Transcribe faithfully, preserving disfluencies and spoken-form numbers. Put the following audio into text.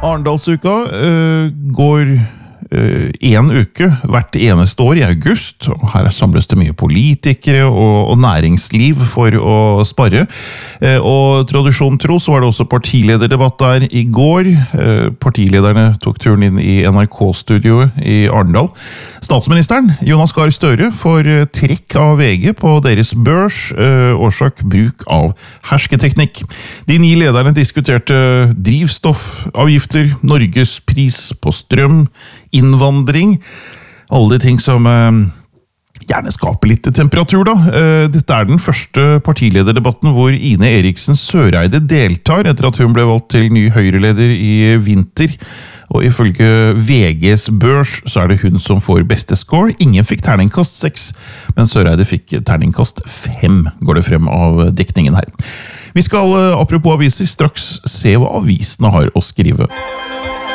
Arendalsuka uh, går uh, en uke hvert eneste år i august, og her samles det mye politikere og, og næringsliv for å spare. Uh, og tradisjon tro så var det også partilederdebatt der i går. Uh, partilederne tok turen inn i N R K-studioet i Arendal. Statsministeren, Jonas Gahr Støre, får trekk av V G på deres børs, uh, årsak bruk av hersketeknikk. De ni lederne diskuterte drivstoffavgifter, Norges pris på strøm, innvandring, alle de ting som uh, gjerne skaper litt temperatur da. Uh, dette er den første partilederdebatten hvor Ine Eriksen Søreide deltar etter at hun ble valgt til ny Høyre-leder i vinter. Og ifølge V G's børs så er det hun som får beste score. Ingen fikk terningkast seks, men Søreide fikk terningkast fem, går det frem av dekningen her. Vi skal, apropos aviser, straks se hva avisene har å skrive.